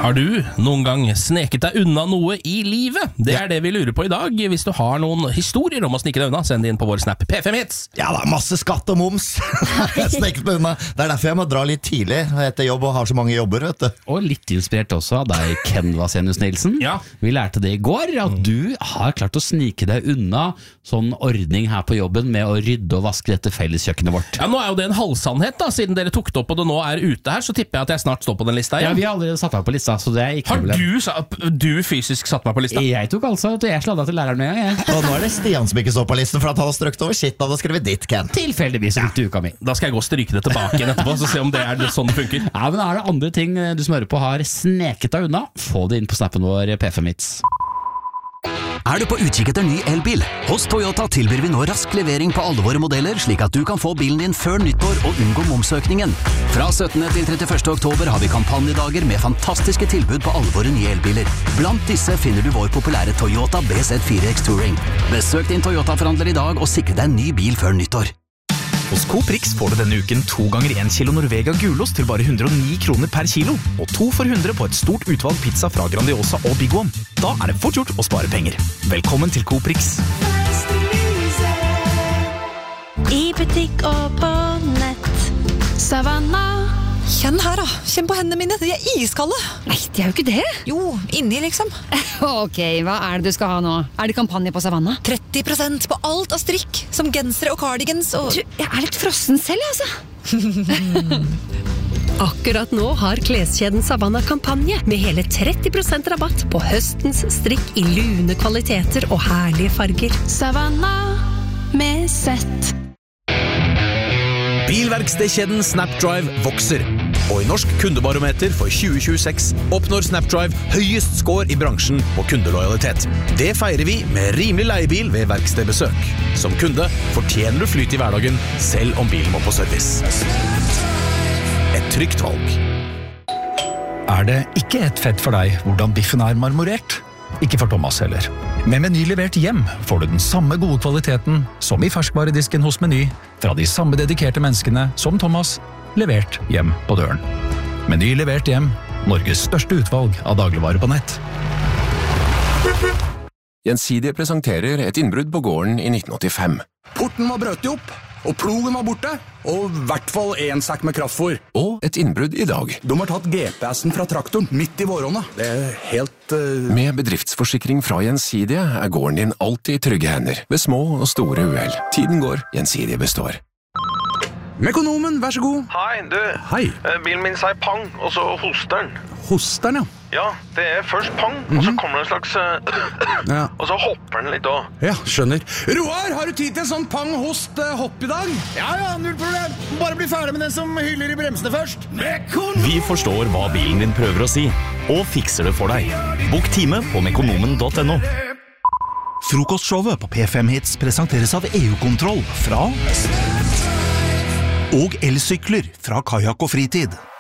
Har du noen gang sneket deg unna noe i livet? Det det vi lurer på i dag. Hvis du har noen historier om å snike deg unna, send det inn på vår Snap P5hits. Ja, det masse skatt og moms. Jeg sneket meg unna. Det derfor jeg må dra litt tidlig etter jobb og har så mange jobber, vet du. Og litt inspirert også av deg, Ken Vasenius Nilsen. Ja. Vi lærte det i går, at du har klart å snike deg unna sånn ordning her på jobben med å rydde og vaske dette felleskjøkkenet vårt. Ja, nå jo det en halvsannhet da, siden dere tok det opp og det nå ute her, så tipper jeg at jeg snart står på den lista igjen. Ja, vi har allerede satt meg på lista, så det ikke Har problem. du fysisk satt meg på lista? Jeg tok altså at jeg sladda til læreren med en gang. Og nå det Stian som ikke står på listen for at han har strøkt over shit, da har skrevet ditt, Ken. Tilfeldigvis riktig uka mi. Da skal jeg gå og stryke det tilbake igjen etterpå, så se om det sånn det funker. Ja, men er det andre ting du som hører på har sneket deg unna? Få det inn på snappen vår P5hits. Er du på utkikk etter ny elbil? Hos Toyota tilbyr vi nå rask levering på alle våre modeller, slik at du kan få bilen din før nyttår og unngå momsøkningen. Fra 17. til 31. oktober har vi kampanjedager med fantastiske tilbud på alle våre nye elbiler. Blant disse finner du vår populære Toyota BZ4X Touring. Besøk din Toyota-forhandler i dag og sikre deg en ny bil før nyttår. Hos Coprix får du denne uken 2 ganger 1 kilo Norvega gulost til bare 109 kroner per kilo, og 2 for 100 på et stort utvalg pizza fra Grandiosa og Big One. Da det fort gjort å spare penger. Velkommen til Coprix. I butikk og på nett. Savanna. Kjenn her da, kjenn på hendene mine, de iskalde. Nei, det jo ikke det. Jo, inni liksom. Ok, hva det du skal ha nå? Det kampanje på Savanna? 30% på alt av strikk, som gensere og cardigans og... Du, jeg litt frossen selv, altså. Akkurat nå har kleskjeden Savanna kampanje med hele 30% rabatt på høstens strikk i lune kvaliteter og herlige farger. Savanna med sett. Bilverkstedkjeden Snapdrive vokser, og i Norsk kundebarometer for 2026 oppnår Snapdrive høyest score i bransjen på kundelojalitet. Det feirer vi med rimelig leiebil ved verkstedbesøk. Som kunde fortjener du flyt i hverdagen, selv om bilen må på service. Et trygt valg. Det ikke et fett for deg hvordan biffen marmorert? Ikke for Thomas heller. Med Meny levert hjem får du den samme gode kvaliteten som i ferskvaredisken hos Meny, fra de samme dedikerte menneskene som Thomas, levert hjem på døren. Meny levert hjem, Norges største utvalg av dagligvarer på nett. Gjensidige presenterer et innbrudd på gården i 1985. Porten var brøtet opp, og plogen var borte, og i hvert fall 1 sekk med kraftfôr. Og et innbrudd i dag. De har tatt GPS-en fra traktoren midt i våronna. Det helt... Med bedriftsforsikring fra Gjensidige gården din alltid i trygge hender, ved små og store uhell. Tiden går, Gjensidige består. Mekonomen, vær så god. Hei, du. Hei. Bilen min sier pang, og så hoster den. Hoster den, ja. Ja, det først pang, og så kommer det en slags... Ja. Og så hopper den litt også. Ja, skjønner. Roar, har du tid til en sånn pang-host-hopp i dag? Ja, null problem. Bare bli ferdig med den som hyller i bremsene først. Vi forstår hva bilen din prøver å si, og fikser det for deg. Bok time på mekonomen.no. Frokostshowet på P5hits presenteres av EU-kontroll fra og elsykler fra Kajak og Fritid.